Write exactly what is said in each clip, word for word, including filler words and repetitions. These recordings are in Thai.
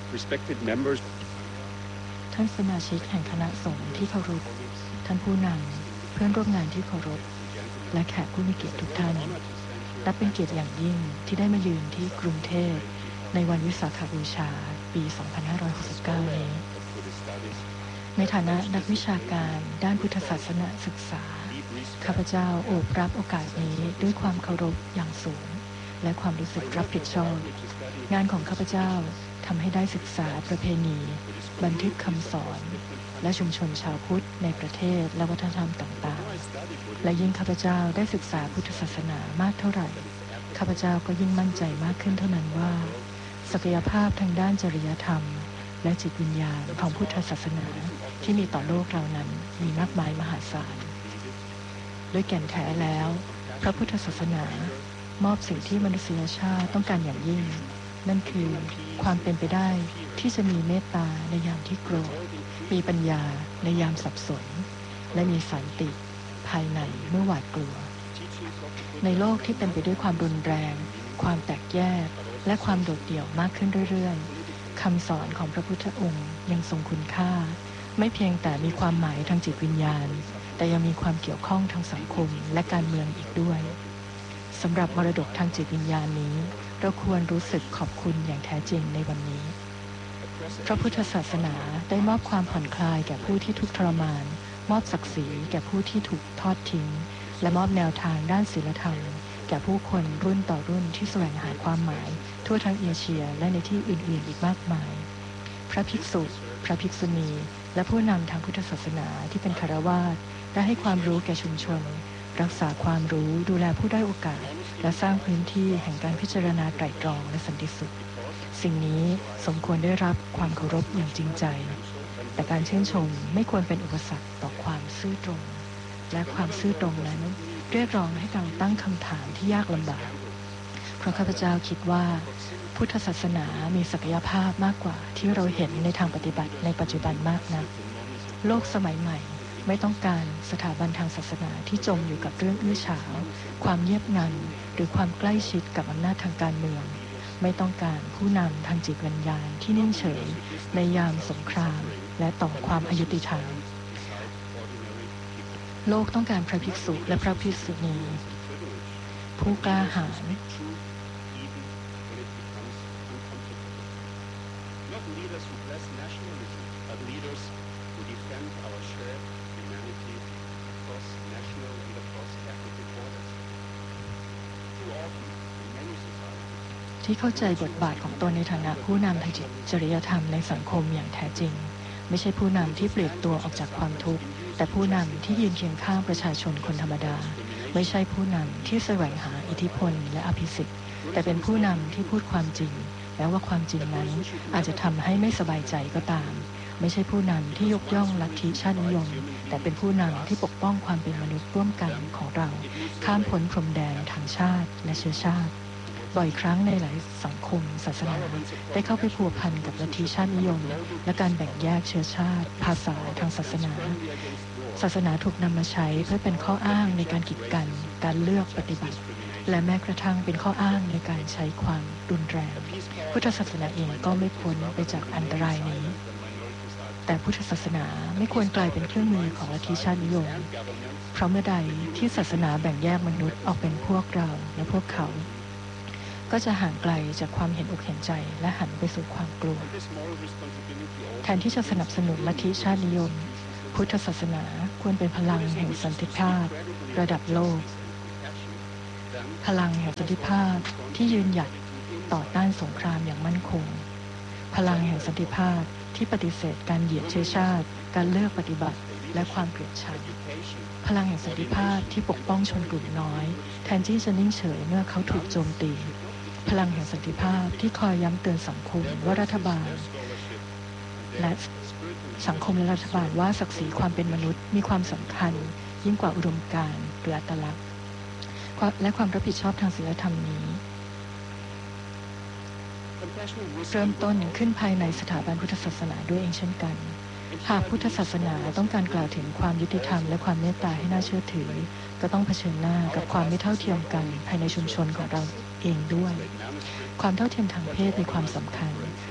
respected members ท่านสมาชิกแห่งคณะสงฆ์ที่เคารพท่านผู้นำเพื่อนร่วมงานที่เคารพและแขกผู้มีเกียรติทุกท่านนับเป็นเกียรติอย่างยิ่งที่ได้มายืนที่กรุงเทพในวันวิสาขบูชาปี สองพันห้าร้อยหกสิบเก้า นี้ในฐานะนักวิชาการด้านพุทธศาสนาศึกษาข้าพเจ้าโอบรับโอกาสนี้ด้วยความเคารพอย่างสูงและความรู้สึกรับผิดชอบงานของข้าพเจ้าทำให้ได้ศึกษาประเพณีบันทึกคำสอนและชุมชนชาวพุทธในประเทศและวัฒนธรรมต่างๆและยิ่งข้าพเจ้าได้ศึกษาพุทธศาสนามากเท่าไหร่ข้าพเจ้าก็ยิ่งมั่นใจมากขึ้นเท่านั้นว่าศักยภาพทางด้านจริยธรรมและจิตวิญญาณของพุทธศาสนาที่มีต่อโลกเรานั้นมีมากมายมหาศาลด้วยแก่นแท้แล้วพระพุทธศาสนามอบสิ่งที่มนุษยชาติต้องการอย่างยิ่งนั่นคือความเป็นไปได้ที่จะมีเมตตาในยามที่โกรธมีปัญญาในยามสับสนและมีสันติภายในเมื่อหวาดกลัวในโลกที่เต็มไปด้วยความรุนแรงความแตกแยกและความโดดเดี่ยวมากขึ้นเรื่อยๆคำสอนของพระพุทธองค์ยังทรงคุณค่าไม่เพียงแต่มีความหมายทางจิตวิญญาณแต่ยังมีความเกี่ยวข้องทางสังคมและการเมืองอีกด้วยสำหรับมรดกทางจิตวิญญาณนี้เราควรรู้สึกขอบคุณอย่างแท้จริงในวันนี้พระพุทธศาสนาได้มอบความผ่อนคลายแก่ผู้ที่ทุกข์ทรมานมอบศักดิ์ศรีแก่ผู้ที่ถูกทอดทิ้งและมอบแนวทางด้านศีลธรรมแก่ผู้คนรุ่นต่อรุ่นที่แสวงหาความหมายทั่วทั้งเอเชียและในที่อื่นๆอีกมากมายพระภิกษุพระภิกษุณีและผู้นำทางพุทธศาสนาที่เป็นคฤหัสถ์ได้ให้ความรู้แก่ชุมชนรักษาความรู้ดูแลผู้ได้โอกาสและสร้างพื้นที่แห่งการพิจารณาไตร่ตรองและสันติสุขสิ่งนี้สมควรได้รับความเคารพอย่างจริงใจแต่การชื่นชมไม่ควรเป็นอุปสรรคต่อความซื่อตรงและความซื่อตรงนั้นเรียกร้องให้เราตั้งคำถามที่ยากลำบากเพราะข้าพเจ้าคิดว่าพุทธศาสนามีศักยภาพมากกว่าที่เราเห็นในทางปฏิบัติในปัจจุบันมากนักโลกสมัยใหม่ไม่ต้องการสถาบันทางศาสนาที่จมอยู่กับเรื่องอื้อฉาวความเงียบงันหรือความใกล้ชิดกับอำนาจทางการเมืองไม่ต้องการผู้นำทางจิตวิญญาณที่นิ่งเฉยในยามสงครามและต่อความอยุติธรรมโลกต้องการพระภิกษุและพระภิกษุณีผู้กล้าหาญที่เข้าใจบทบาทของตนในฐานะผู้นำทางจิตจริยธรรมในสังคมอย่างแท้จริงไม่ใช่ผู้นำที่ปลีกตัวออกจากความทุกข์แต่ผู้นำที่ยืนเคียงข้างประชาชนคนธรรมดาไม่ใช่ผู้นำที่แสวงหาอิทธิพลและอภิสิทธิ์แต่เป็นผู้นำที่พูดความจริงแม้ว่าความจริงนั้นอาจจะทำให้ไม่สบายใจก็ตามไม่ใช่ผู้นำที่ยกย่องลัทธิชาตินิยมแต่เป็นผู้นำที่ปกป้องความเป็นมนุษย์ร่วมกันของเราข้ามพ้นพรมแดนทางชาติและเชื้อชาติบ่อยครั้งในหลายสังคมศาสนาได้เข้าไปพัวพันกับลัทธิชาตินิยมและการแบ่งแยกเชื้อชาติภาษาทางศาสนาศาสนาถูกนำมาใช้เพื่อเป็นข้ออ้างในการกีดกันการเลือกปฏิบัติและแม้กระทั่งเป็นข้ออ้างในการใช้ความรุนแรงพุทธศาสนาเองก็ไม่พ้นไปจากอันตรายนี้แต่พุทธศาสนาไม่ควรกลายเป็นเครื่องมือของลัทธิชาตินิยมเพราะเมื่อใดที่ศาสนาแบ่งแยกมนุษย์ออกเป็นพวกเราและพวกเขาก็จะห่างไกลจากความเห็นอกเห็นใจและหันไปสู่ความกลัวแทนที่จะสนับสนุนลัทธิชาตินิยมพุทธศาสนาควรเป็นพลังแห่งสันติภาพระดับโลกพลังแห่งสันติภาพที่ยืนหยัดต่อต้านสงครามอย่างมั่นคงพลังแห่งสันติภาพที่ปฏิเสธการเหยียดเชื้อชาติการเลือกปฏิบัติและความเกลียดชังพลังแห่งสันติภาพที่ปกป้องชนกลุ่มน้อยแทนที่จะนิ่งเฉยเมื่อเขาถูกโจมตีพลังแห่งสันติภาพที่คอยย้ำเตือนสังคมว่ารัฐบาลและสังคมและรัฐบาลว่าศักดิ์ศรีความเป็นมนุษย์มีความสำคัญยิ่งกว่าอุดมการณ์หรืออัตลักษณ์และความรับผิดชอบทางศีลธรรมนี้เริ่มต้นขึ้นภายในสถาบันพุทธศาสนาด้วยเองเช่นกันหากพุทธศาสนาต้องการกล่าวถึงความยุติธรรมและความเมตตาให้น่าเชื่อถือก็ต้องเผชิญหน้ากับความไม่เท่าเทียมกันภายในชุมชนของเราเองด้วยความเท่าเทียมทางเพศมีความสำคัญ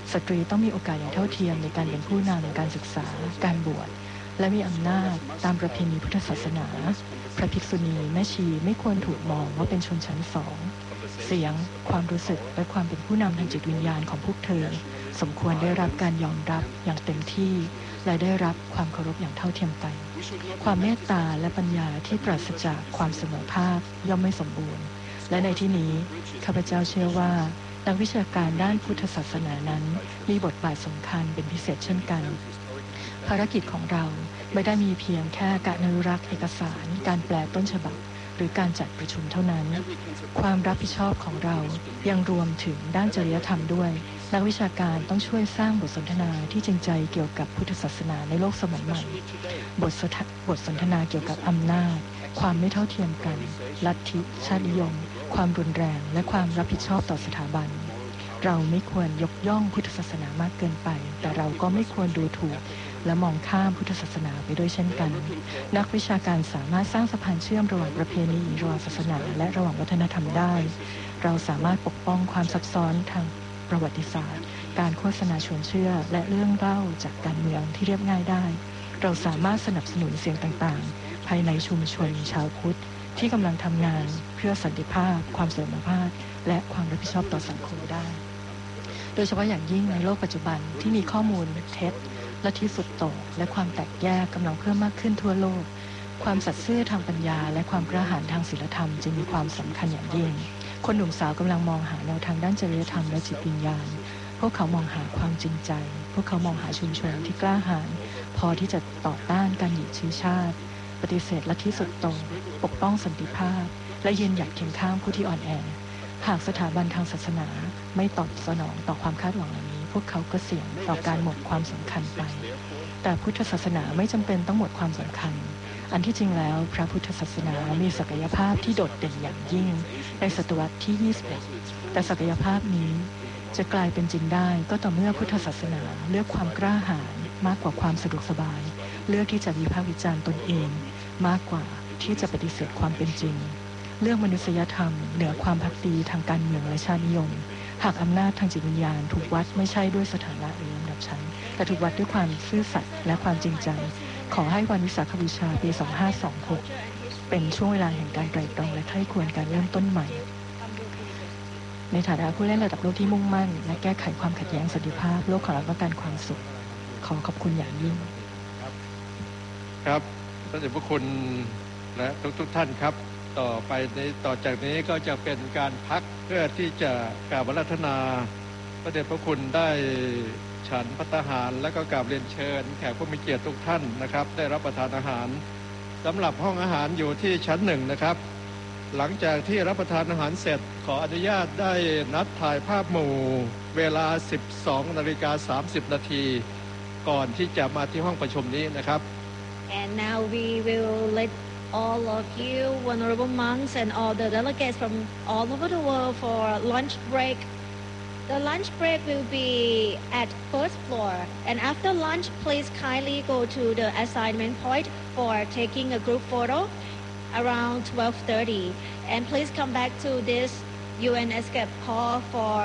สตรีต้องมีโอกาสอย่างเท่าเทียมในการเป็นผู้นำการศึกษาการบวชและมีอำนาจตามประเพณีพุทธศาสนาพระภิกษุณีแม่ชีไม่ควรถูกมองว่าเป็นชนชั้นสองเสียงความรู้สึกและความเป็นผู้นำทางจิตวิญญาณของพวกเธอสมควรได้รับการยอมรับอย่างเต็มที่และได้รับความเคารพอย่างเท่าเทียมกันความเมตตาและปัญญาที่ปราศจากความเสมอภาคย่อมไม่สมบูรณ์และในที่นี้ข้าพเจ้าเชื่อว่านักวิชาการด้านพุทธศาสนานั้นมีบทบาทสำคัญเป็นพิเศษเช่นกันภารกิจของเราไม่ได้มีเพียงแค่การอนุรักษ์เอกสารการแปลต้นฉบับหรือการจัดประชุมเท่านั้นความรับผิดชอบของเรายังรวมถึงด้านจริยธรรมด้วยนักวิชาการต้องช่วยสร้างบทสนทนาที่จริงใจเกี่ยวกับพุทธศาสนาในโลกสมัยใหม่บทบทสนทนาเกี่ยวกับอำนาจความไม่เท่าเทียมกันลัทธิชาตินิยมความรุนแรงและความรับผิดชอบต่อสถาบันเราไม่ควรยกย่องพุทธศาสนามากเกินไปแต่เราก็ไม่ควรดูถูกและมองข้ามพุทธศาสนาไปด้วยเช่นกันนักวิชาการสามารถสร้างสะพานเชื่อมระหว่างประเพณีระหว่างศาสนาและระหว่างวัฒนธรรมได้เราสามารถปกป้องความซับซ้อนทางประวัติศาสตร์การโฆษณาชวนเชื่อและเรื่องเล่าจากการเมืองที่เรียบง่ายได้เราสามารถสนับสนุนเสียงต่างๆภายในชุมชนชาวพุทธที่กำลังทำงานเพื่อสันติภาพความเสมอภาคและความรับผิดชอบต่อสังคมได้โดยเฉพาะอย่างยิ่งในโลกปัจจุบันที่มีข้อมูลเท็จและที่สุดโต่งและความแตกแยกกำลังเพิ่มมากขึ้นทั่วโลกความสัตย์ซื่อทางปัญญาและความกล้าหาญทางศีลธรรมจึงมีความสำคัญอย่างยิ่งคนหนุ่มสาวกำลังมองหาแนวทางด้านจริยธรรมและจิตวิญญาณพวกเขามองหาความจริงใจพวกเขามองหาชุมชนที่กล้าหาญพอที่จะต่อต้านการเหยียดเชื้อชาติปฏิเสธลัทธิสุดโต่งปกป้องสันติภาพและยืนหยัดเคียงข้างผู้ที่อ่อนแอหากสถาบันทางศาสนาไม่ตอบสนองต่อความคาดหวังเหล่านี้พวกเขาก็เสี่ยงต่อการหมดความสำคัญไปแต่พุทธศาสนาไม่จำเป็นต้องหมดความสำคัญอันที่จริงแล้วพระพุทธศาสนามีศักยภาพที่โดดเด่นอย่างยิ่งในศตวรรษที่ยี่สิบเอ็ดแต่ศักยภาพนี้จะกลายเป็นจริงได้ก็ต่อเมื่อพุทธศาสนาเลือกความกล้าหาญมากกว่าความสะดวกสบายเลือกที่จะวิพากษ์วิจารณ์ตนเองมากกว่าที่จะปฏิเสธความเป็นจริงเรื่องมนุษยธรรมเหนือความภักดีทางการเมืองและชาตินิยมหากอำนาจทางจิตวิญญาณถูกวัดไม่ใช่ด้วยสถานะหรือลำดับชั้นแต่ถูกวัดด้วยความซื่อสัตย์และความจริงใจขอให้วันวิสาขบูชาปีสองพันห้าร้อยยี่สิบหกเป็นช่วงเวลาแห่งการไตร่ตรองและใคร่ครวญการเริ่มต้นใหม่ในฐานะผู้เล่นระดับโลกที่มุ่งมั่นและแก้ไขความขัดแย้งสันติภาพโลกของเราต้องการความสุขขอขอบคุณอย่างยิ่งครับพระเดชพระคุณและทุกๆท่านครับต่อไปในต่อจากนี้ก็จะเป็นการพักเพื่อที่จะกราบอาราธนาพระเดชพระคุณได้ฉันภัตตาหารและก็กราบเรียนเชิญแขกผู้มีเกียรติทุกท่านนะครับได้รับประทานอาหารสำหรับห้องอาหารอยู่ที่ชั้นหนึ่งนะครับหลังจากที่รับประทานอาหารเสร็จขออนุญาตได้นัดถ่ายภาพหมู่เวลา สิบสองนาฬิกาสามสิบนาทีก่อนที่จะมาที่ห้องประชุมนี้นะครับ And now we will let all of you honorable monks and all the delegates from all over the world for lunch break. The lunch break will be at first floor, and after lunch please kindly go to the assignment point for taking a group photo around twelve thirty, and please come back to this U N Escape hall for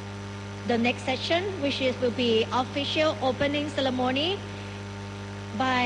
the next session, which is will be official opening ceremony by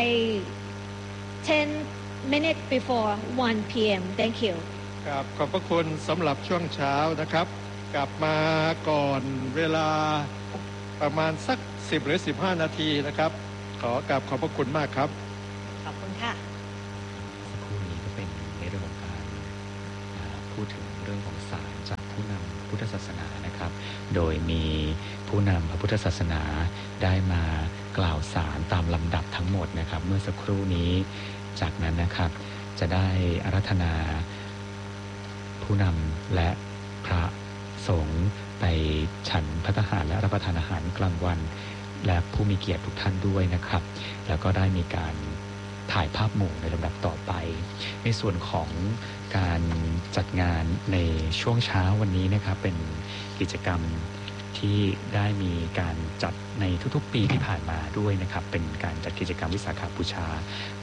ten minutes before one p m Thank you. ครับขอบพระคุณสำหรับช่วงเช้านะครับกลับมาก่อนเวลาประมาณสักสิบหรือสิบห้านาทีนะครับขอกราบขอบพระคุณมากครับขอบคุณค่ะสักครู่นี้ก็เป็นในเรื่องของการพูดถึงเรื่องของสารจากผู้นำพุทธศาสนานะครับโดยมีผู้นำพระพุทธศาสนาได้มากล่าวสารตามลำดับทั้งหมดนะครับเมื่อสักครู่นี้จากนั้นนะครับจะได้อาราธนาผู้นำและพระสงฆ์ไปฉันภัตตาหารและรับประทานอาหารกลางวันและผู้มีเกียรติทุกท่านด้วยนะครับแล้วก็ได้มีการถ่ายภาพหมู่ในลำดับต่อไปในส่วนของการจัดงานในช่วงเช้าวันนี้นะครับเป็นกิจกรรมที่ได้มีการจัดในทุกๆปีที่ผ่านมาด้วยนะครับเป็นการจัดกิจกรรมวิสาขบูชา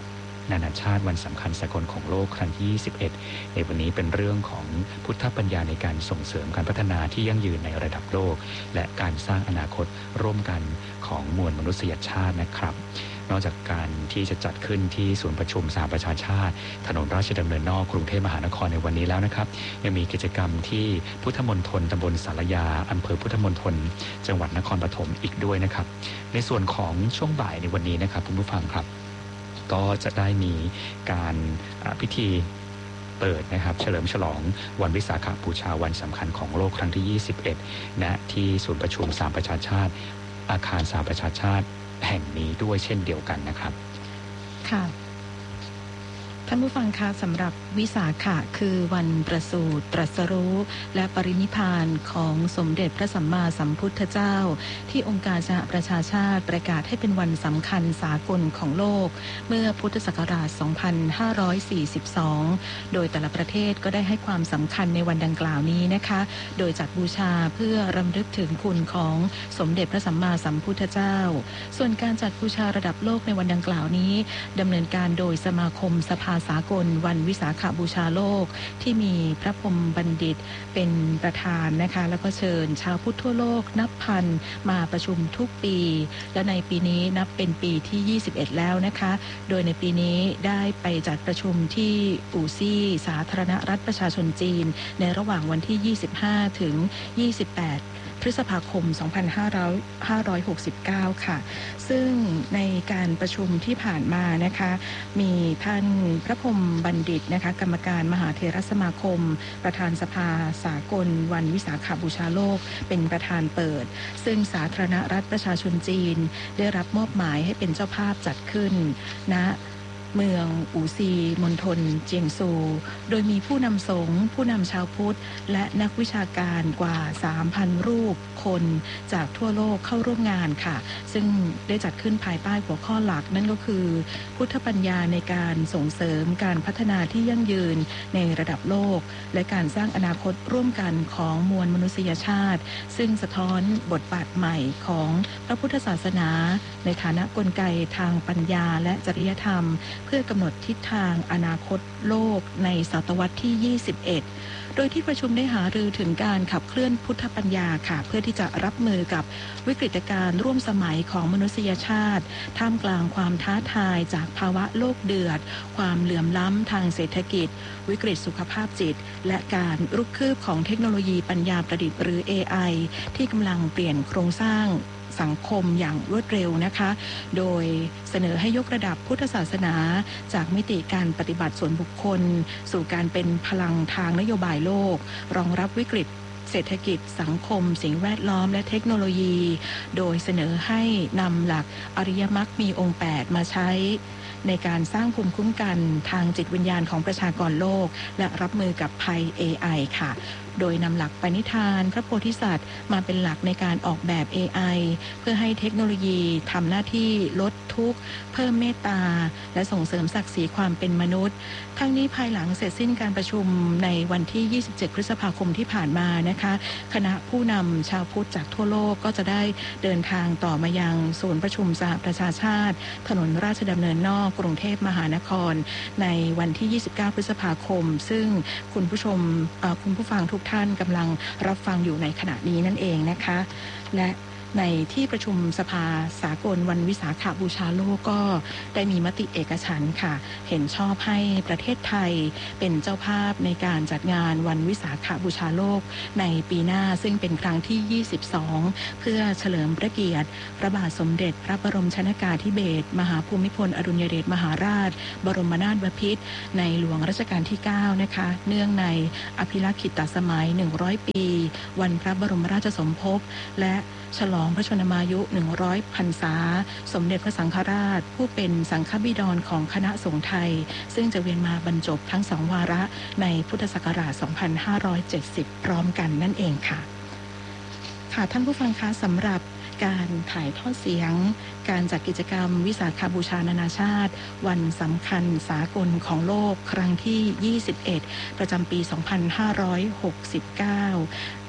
นานาชาติวันสำคัญสากลของโลกครั้งที่ยี่สิบเอ็ดในวันนี้เป็นเรื่องของพุทธปัญญาในการส่งเสริมการพัฒนาที่ยั่งยืนในระดับโลกและการสร้างอนาคตร่วมกันของมวลมนุษยชาตินะครับนอกจากการที่จะจัดขึ้นที่ศูนย์ประชุมสหประชาชาติถนนราชดำเนินนอกกรุงเทพมหานครในวันนี้แล้วนะครับยังมีกิจกรรมที่พุทธมณฑลตำบลสารยาอำเภอพุทธมณฑลจังหวัดนครปฐมอีกด้วยนะครับในส่วนของช่วงบ่ายในวันนี้นะครับคุณผู้ฟังครับก็จะได้มีการพิธีเปิดนะครับเฉลิมฉลองวันวิสาขบูชาวันสำคัญของโลกครั้งที่ยี่สิบเอ็ดณที่ศูนย์ประชุมสหประชาชาติอาคารสหประชาชาติแห่งนี้ด้วยเช่นเดียวกันนะครับค่ะท่านผู้ฟังคะสำหรับวิสาขะคือวันประสูติตรัสรู้และปรินิพพานของสมเด็จพระสัมมาสัมพุทธเจ้าที่องค์การสหประชาชาติประกาศให้เป็นวันสำคัญสากลของโลกเมื่อพุทธศักราช สองพันห้าร้อยสี่สิบสอง โดยแต่ละประเทศก็ได้ให้ความสำคัญในวันดังกล่าวนี้นะคะโดยจัดบูชาเพื่อรำลึกถึงคุณของสมเด็จพระสัมมาสัมพุทธเจ้าส่วนการจัดบูชาระดับโลกในวันดังกล่าวนี้ดำเนินการโดยสมาคมสภาสากลวันวิสาขบูชาโลกที่มีพระพรหมบัณฑิตเป็นประธานนะคะแล้วก็เชิญชาวพุทธทั่วโลกนับพันมาประชุมทุกปีและในปีนี้นับเป็นปีที่ยี่สิบเอ็ดแล้วนะคะโดยในปีนี้ได้ไปจัดประชุมที่อู่ซี่สาธารณรัฐประชาชนจีนในระหว่างวันที่ยี่สิบห้าถึงยี่สิบแปดพฤษภาคม สองพันห้าร้อยหกสิบเก้า ค่ะซึ่งในการประชุมที่ผ่านมานะคะมีท่านพระพรหมบัณฑิตนะคะกรรมการมหาเถรสมาคมประธานสภาสากลวันวิสาขบูชาโลกเป็นประธานเปิดซึ่งสาธารณรัฐประชาชนจีนได้รับมอบหมายให้เป็นเจ้าภาพจัดขึ้นณเมืองอู่ซีมณฑลเจียงซูโดยมีผู้นำสงฆ์ผู้นำชาวพุทธและนักวิชาการกว่า สามพัน รูปคนจากทั่วโลกเข้าร่วมงานค่ะซึ่งได้จัดขึ้นภายใต้หัวข้อหลักนั่นก็คือพุทธปัญญาในการส่งเสริมการพัฒนาที่ยั่งยืนในระดับโลกและการสร้างอนาคตร่วมกันของมวลมนุษยชาติซึ่งสะท้อนบทบาทใหม่ของพระพุทธศาสนาในฐานะกลไกทางปัญญาและจริยธรรมเพื่อกำหนดทิศทางอนาคตโลกในศตวรรษที่ยี่สิบเอ็ดโดยที่ประชุมได้หารือถึงการขับเคลื่อนพุทธปัญญาค่ะเพื่อที่จะรับมือกับวิกฤตการณ์ร่วมสมัยของมนุษยชาติท่ามกลางความท้าทายจากภาวะโลกเดือดความเหลื่อมล้ำทางเศรษฐกิจวิกฤตสุขภาพจิตและการรุกคืบของเทคโนโลยีปัญญาประดิษฐ์หรือ เอ ไอ ที่กำลังเปลี่ยนโครงสร้างสังคมอย่างรวดเร็วนะคะโดยเสนอให้ยกระดับพุทธศาสนาจากมิติการปฏิบัติส่วนบุคคลสู่การเป็นพลังทางนโยบายโลกรองรับวิกฤตเศรษฐกิจสังคมสิ่งแวดล้อมและเทคโนโลยีโดยเสนอให้นำหลักอริยมรรคมีองค์แปดมาใช้ในการสร้างภูมิคุ้มกันทางจิตวิญญาณของประชากรโลกและรับมือกับภัย เอ ไอ ค่ะโดยนำหลักปณิธานพระโพธิสัตว์มาเป็นหลักในการออกแบบ เอ ไอ เพื่อให้เทคโนโลยีทำหน้าที่ลดทุกข์เพิ่มเมตตาและส่งเสริมศักดิ์ศรีความเป็นมนุษย์ทั้งนี้ภายหลังเสร็จสิ้นการประชุมในวันที่ยี่สิบเจ็ดพฤษภาคมที่ผ่านมานะคะคณะผู้นำชาวพุทธจากทั่วโลกก็จะได้เดินทางต่อมายังศูนย์ประชุมสหประชาชาติถนนราชดำเนินนอกกรุงเทพมหานครในวันที่ยี่สิบเก้าพฤษภาคมซึ่งคุณผู้ชมคุณผู้ฟังทุกท่านกำลังรับฟังอยู่ในขณะนี้นั่นเองนะคะและในที่ประชุมสภาสากลวันวิสาขบูชาโลกก็ได้มีมติเอกฉันท์ค่ะเห็นชอบให้ประเทศไทยเป็นเจ้าภาพในการจัดงานวันวิสาขบูชาโลกในปีหน้าซึ่งเป็นครั้งที่ยี่สิบสองเพื่อเฉลิมพระเกียรติพระบาทสมเด็จพระบรมชนกาธิเบศรมหาภูมิพลอดุลยเดชมหาราชบรมนาถบพิตรในหลวงรัชกาลที่เก้านะคะเนื่องในอภิลักขิตสมัยหนึ่งร้อยปีวันพระบรมราชสมภพและฉลองพระชนมายุหนึ่งร้อยพรรษาสมเด็จพระสังฆราชผู้เป็นสังฆบิดรของคณะสงฆ์ไทยซึ่งจะเวียนมาบรรจบทั้งสองวาระในพุทธศักราช สองพันห้าร้อยเจ็ดสิบ พร้อมกันนั่นเองค่ะค่ะท่านผู้ฟังคะสำหรับการถ่ายทอดเสียงการจัดกิจกรรมวิสาขบูชานานาชาติวันสำคัญสากลของโลกครั้งที่ยี่สิบเอ็ดประจำปี สองพันห้าร้อยหกสิบเก้า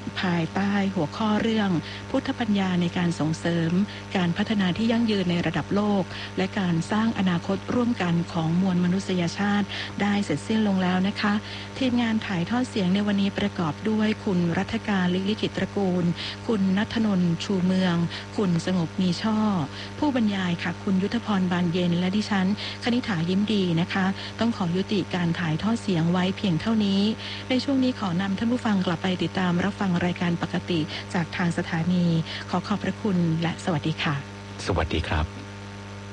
ภายใต้หัวข้อเรื่องพุทธปัญญาในการส่งเสริมการพัฒนาที่ยั่งยืนในระดับโลกและการสร้างอนาคตร่วมกันของมวลมนุษยชาติได้เสร็จสิ้นลงแล้วนะคะทีมงานถ่ายทอดเสียงในวันนี้ประกอบด้วยคุณรัฐการลิลิขิตตระกูลคุณณัฐนนท์ชูเมืองคุณสงบมีช่อผู้บรรยายค่ะคุณยุทธพรบานเย็นและดิฉันคณิษฐายิ้มดีนะคะต้องขอยุติการถ่ายทอดเสียงไว้เพียงเท่านี้ในช่วงนี้ขอนำท่านผู้ฟังกลับไปติดตามรับฟังรายการปกติจากทางสถานีขอขอบพระคุณและสวัสดีค่ะสวัสดีครับ